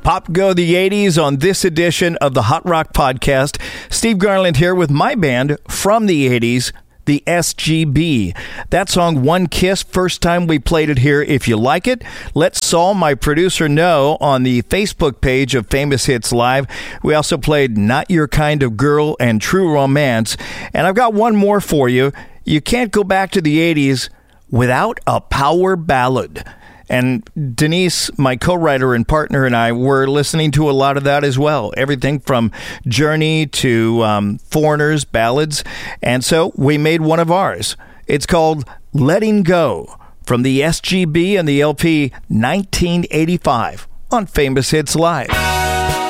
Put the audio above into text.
Pop Go the 80s on this edition of the Hot Rock Podcast. Steve Garland here with my band from the 80s, the SGB. That song, One Kiss, first time we played it here. If you like it, let Saul, my producer, know on the Facebook page of Famous Hits Live. We also played Not Your Kind of Girl and True Romance. And I've got one more for you. You can't go back to the 80s without a power ballad. And Denise, my co-writer and partner, and I were listening to a lot of that as well. Everything from Journey to Foreigner's ballads. And so we made one of ours. It's called Letting Go from the SGB and the LP 1985 on Famous Hits Live.